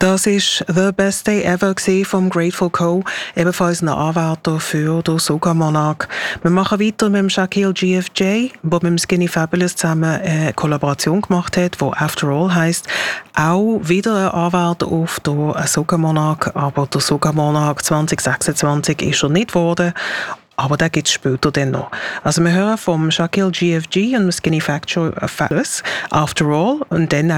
Das ist «The Best Day Ever» vom Grateful Co., ebenfalls ein Anwärter für den Soca Monarch. Wir machen weiter mit dem Shaquille GFJ, der mit dem Skinny Fabulous zusammen eine Kollaboration gemacht hat, die «After All» heisst. Auch wieder ein Anwärter auf den Soca Monarch, aber der Soca Monarch 2026 ist er nicht geworden. Aber da gibt es später dann noch. Also wir hören vom Shaquille GFG und dem Skinny Fabulous «After All» und dann